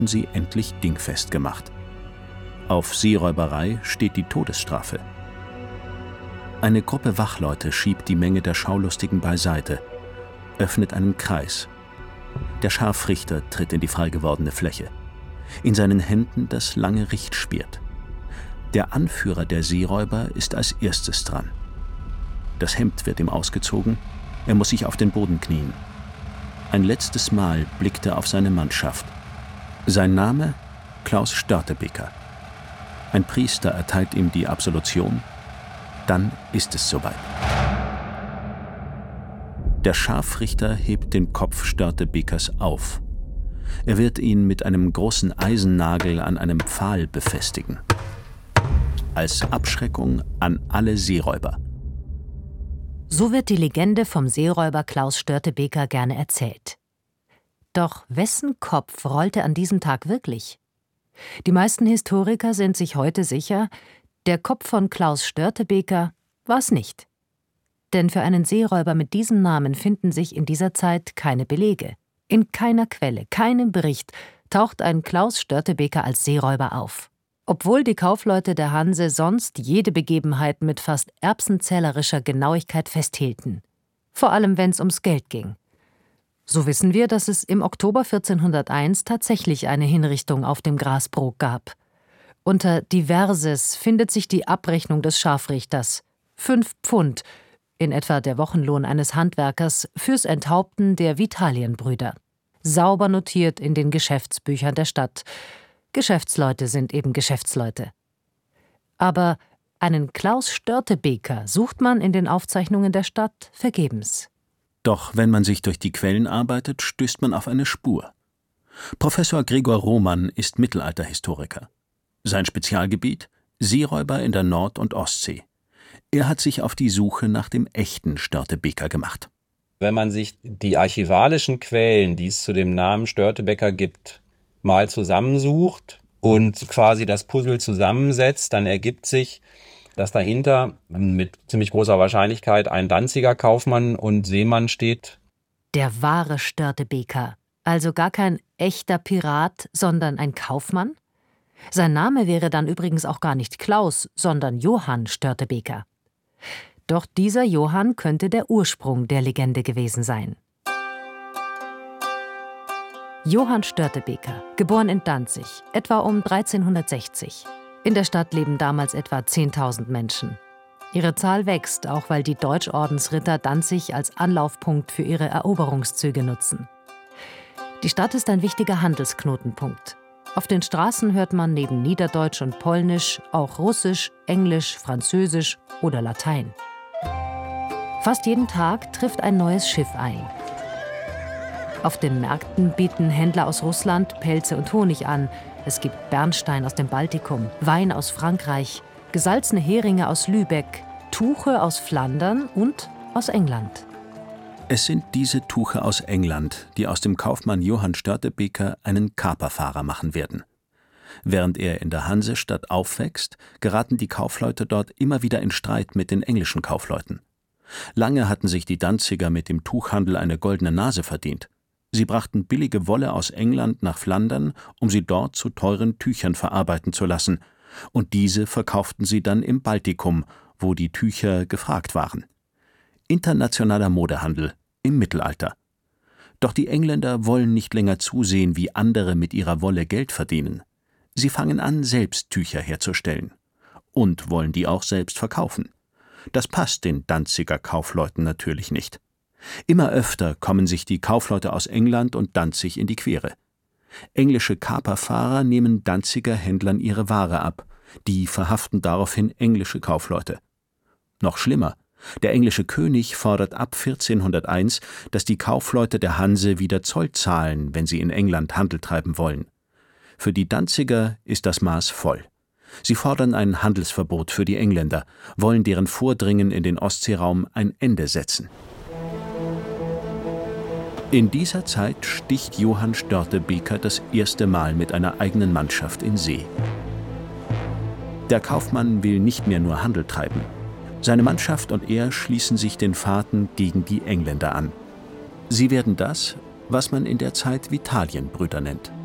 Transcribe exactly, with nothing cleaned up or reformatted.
wurden sie endlich dingfest gemacht. Auf Seeräuberei steht die Todesstrafe. Eine Gruppe Wachleute schiebt die Menge der Schaulustigen beiseite, öffnet einen Kreis. Der Scharfrichter tritt in die freigewordene Fläche. In seinen Händen das lange Richtschwert. Der Anführer der Seeräuber ist als erstes dran. Das Hemd wird ihm ausgezogen, er muss sich auf den Boden knien. Ein letztes Mal blickt er auf seine Mannschaft. Sein Name? Klaus Störtebeker. Ein Priester erteilt ihm die Absolution. Dann ist es soweit. Der Scharfrichter hebt den Kopf Störtebekers auf. Er wird ihn mit einem großen Eisennagel an einem Pfahl befestigen. Als Abschreckung an alle Seeräuber. So wird die Legende vom Seeräuber Klaus Störtebeker gerne erzählt. Doch wessen Kopf rollte an diesem Tag wirklich? Die meisten Historiker sind sich heute sicher, der Kopf von Klaus Störtebeker war es nicht. Denn für einen Seeräuber mit diesem Namen finden sich in dieser Zeit keine Belege. In keiner Quelle, keinem Bericht taucht ein Klaus Störtebeker als Seeräuber auf. Obwohl die Kaufleute der Hanse sonst jede Begebenheit mit fast erbsenzählerischer Genauigkeit festhielten. Vor allem, wenn es ums Geld ging. So wissen wir, dass es im Oktober vierzehnhunderteins tatsächlich eine Hinrichtung auf dem Grasbrook gab. Unter Diverses findet sich die Abrechnung des Scharfrichters. Fünf Pfund, in etwa der Wochenlohn eines Handwerkers, fürs Enthaupten der Vitalienbrüder. Sauber notiert in den Geschäftsbüchern der Stadt. Geschäftsleute sind eben Geschäftsleute. Aber einen Klaus Störtebeker sucht man in den Aufzeichnungen der Stadt vergebens. Doch wenn man sich durch die Quellen arbeitet, stößt man auf eine Spur. Professor Gregor Roman ist Mittelalterhistoriker. Sein Spezialgebiet? Seeräuber in der Nord- und Ostsee. Er hat sich auf die Suche nach dem echten Störtebeker gemacht. Wenn man sich die archivalischen Quellen, die es zu dem Namen Störtebeker gibt, mal zusammensucht und quasi das Puzzle zusammensetzt, dann ergibt sich, dass dahinter mit ziemlich großer Wahrscheinlichkeit ein Danziger Kaufmann und Seemann steht. Der wahre Störtebeker, also gar kein echter Pirat, sondern ein Kaufmann? Sein Name wäre dann übrigens auch gar nicht Klaus, sondern Johann Störtebeker. Doch dieser Johann könnte der Ursprung der Legende gewesen sein. Johann Störtebeker, geboren in Danzig, etwa um dreizehnhundertsechzig. In der Stadt leben damals etwa zehntausend Menschen. Ihre Zahl wächst, auch weil die Deutschordensritter Danzig als Anlaufpunkt für ihre Eroberungszüge nutzen. Die Stadt ist ein wichtiger Handelsknotenpunkt. Auf den Straßen hört man neben Niederdeutsch und Polnisch auch Russisch, Englisch, Französisch oder Latein. Fast jeden Tag trifft ein neues Schiff ein. Auf den Märkten bieten Händler aus Russland Pelze und Honig an. Es gibt Bernstein aus dem Baltikum, Wein aus Frankreich, gesalzene Heringe aus Lübeck, Tuche aus Flandern und aus England. Es sind diese Tuche aus England, die aus dem Kaufmann Johann Störtebeker einen Kaperfahrer machen werden. Während er in der Hansestadt aufwächst, geraten die Kaufleute dort immer wieder in Streit mit den englischen Kaufleuten. Lange hatten sich die Danziger mit dem Tuchhandel eine goldene Nase verdient. Sie brachten billige Wolle aus England nach Flandern, um sie dort zu teuren Tüchern verarbeiten zu lassen, und diese verkauften sie dann im Baltikum, wo die Tücher gefragt waren. Internationaler Modehandel im Mittelalter. Doch die Engländer wollen nicht länger zusehen, wie andere mit ihrer Wolle Geld verdienen. Sie fangen an, selbst Tücher herzustellen. Und wollen die auch selbst verkaufen. Das passt den Danziger Kaufleuten natürlich nicht. Immer öfter kommen sich die Kaufleute aus England und Danzig in die Quere. Englische Kaperfahrer nehmen Danziger Händlern ihre Ware ab, die verhaften daraufhin englische Kaufleute. Noch schlimmer, der englische König fordert ab vierzehnhunderteins, dass die Kaufleute der Hanse wieder Zoll zahlen, wenn sie in England Handel treiben wollen. Für die Danziger ist das Maß voll. Sie fordern ein Handelsverbot für die Engländer, wollen deren Vordringen in den Ostseeraum ein Ende setzen. In dieser Zeit sticht Johann Störtebeker das erste Mal mit einer eigenen Mannschaft in See. Der Kaufmann will nicht mehr nur Handel treiben. Seine Mannschaft und er schließen sich den Fahrten gegen die Engländer an. Sie werden das, was man in der Zeit Vitalienbrüder nennt.